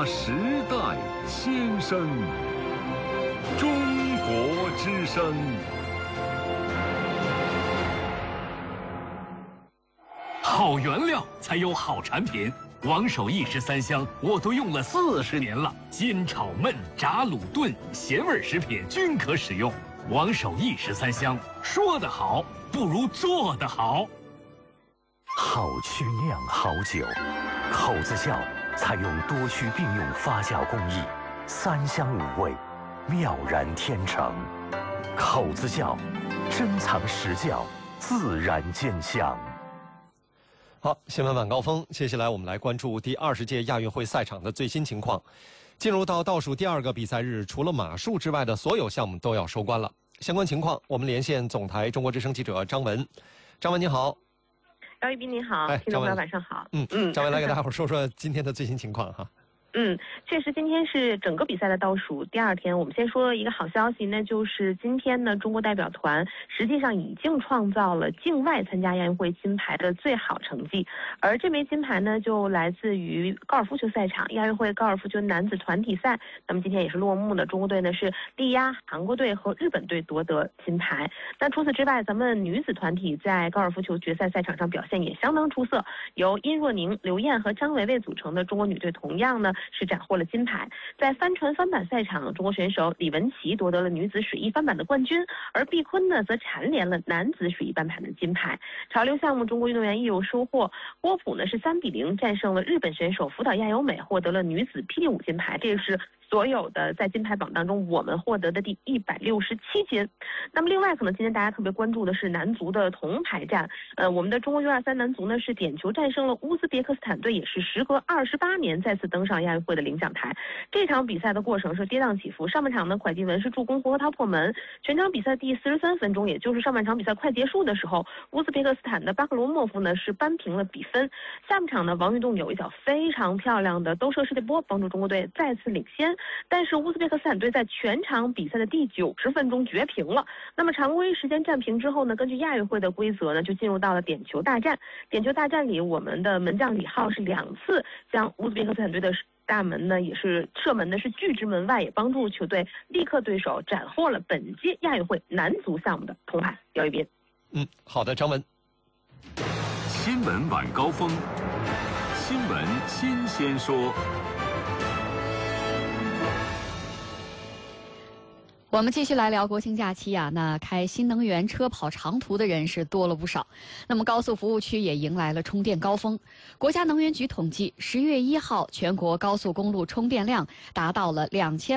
时代心声，中国之声。 好原料才有好产品。王守义13香我都用了40年了，煎、炒、焖、炸、卤、炖，咸味食品均可使用。王守义13香，说得好不如做得好。 好曲酿好酒，口子窖采用多区并用发酵工艺，3香5味，妙然天成。口子窖，珍藏实窖，自然见香。 好，新闻晚高峰，接下来我们来关注第20届亚运会赛场的最新情况。进入到倒数第2个比赛日，除了马术之外的所有项目都要收官了。相关情况，我们连线总台中国之声记者张文。张文你好。 姚一斌你好，听众朋友晚上好。 张文来给大伙说说今天的最新情况哈。 确实，今天是整个比赛的倒数第2天。我们先说一个好消息，那就是今天呢，中国代表团实际上已经创造了境外参加亚运会金牌的最好成绩，而这枚金牌呢，就来自于高尔夫球赛场亚运会高尔夫球男子团体赛。那么今天也是落幕的，中国队呢是力压韩国队和日本队夺得金牌。那除此之外，咱们女子团体在高尔夫球决赛赛场上表现也相当出色，由殷若宁、刘燕和张维维组成的中国女队同样呢是斩获了金牌。在帆船翻板赛场，中国选手李文琪夺得了女子水翼翻板的冠军，而毕坤呢则蝉联了男子水翼翻板的金牌。潮流项目，中国运动员亦有收获，郭璞呢是3-0战胜了日本选手福岛亚由美，获得了女子霹雳舞金牌。这是所有的在金牌榜当中我们获得的第167金。那么另外可能今天大家特别关注的是男足的铜牌战。我们的中国 U23 男足呢是点球战胜了乌兹别克斯坦队，也是时隔28年再次登上亚运会的领奖台。这场比赛的过程是跌宕起伏，上半场呢蒯基文是助攻胡核桃破门，全场比赛第43分钟，也就是上半场比赛快结束的时候，乌兹别克斯坦的巴克罗莫夫呢是扳平了比分。下半场呢，王玉栋有一脚非常漂亮的兜射世界波，帮助中国队再次领先。但是乌兹别克斯坦队在全场比赛的第90分钟绝平了。那么常规时间战平之后呢，根据亚运会的规则呢，就进入到了点球大战。点球大战里，我们的门将李浩是2次将乌兹别克斯坦队的大门呢也是射门呢是拒之门外，也帮助球队力克对手，斩获了本届亚运会男足项目的铜牌。姚一斌。 好的，张文。 新闻晚高峰，新闻新鲜说。 我们继续来聊国庆假期啊，那开新能源车跑长途的人是多了不少。那么高速服务区也迎来了充电高峰。国家能源局统计，10月1号全国高速公路充电量达到了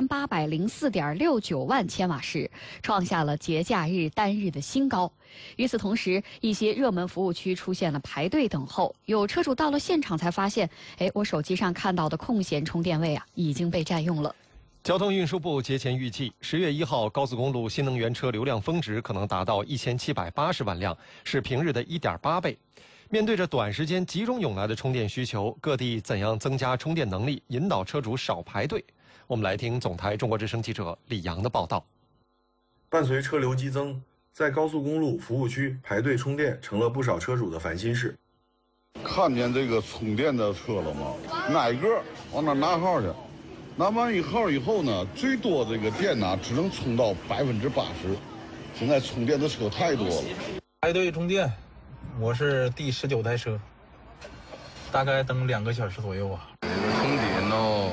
2804.69万千瓦时，创下了节假日单日的新高。与此同时，一些热门服务区出现了排队等候，有车主到了现场才发现，我手机上看到的空闲充电位啊已经被占用了。 交通运输部节前预计，10月1号高速公路新能源车流量峰值可能达到1780万辆，是平日的1.8倍。面对着短时间集中涌来的充电需求，各地怎样增加充电能力，引导车主少排队？我们来听总台中国之声记者李阳的报道。 伴随车流激增，在高速公路服务区排队充电成了不少车主的烦心事。 看见这个充电的车了吗？哪个往那拿号去？拿完一号以后呢，最多这个电呢只能充到80%。现在充电的车太多了。 排队充电，我是第19台车，大概等2个小时左右啊。 这个充电了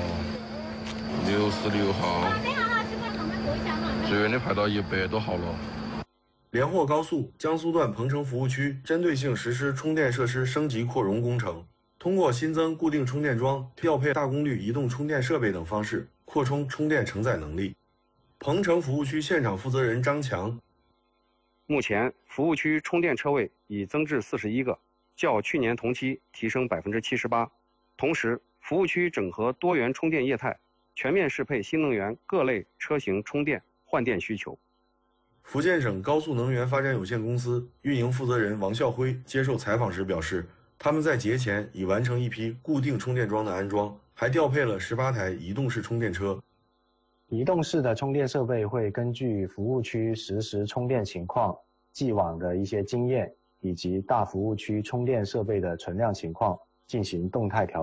，66号，最远的排到100多号了。 连霍高速江苏段彭城服务区针对性实施充电设施升级扩容工程。通过新增固定充电桩、调配大功率移动充电设备等方式，扩充充电承载能力。彭城服务区现场负责人张强： 目前服务区充电车位已增至41个，较去年同期提升78%。同时，服务区整合多元充电业态，全面适配新能源各类车型充电换电需求。 福建省高速能源发展有限公司运营负责人王孝辉接受采访时表示，他们在节前已完成一批固定充电桩的安装，还调配了18台移动式充电车。 移动式的充电设备会根据服务区实时充电情况、既往的一些经验以及大服务区充电设备的存量情况进行动态调整。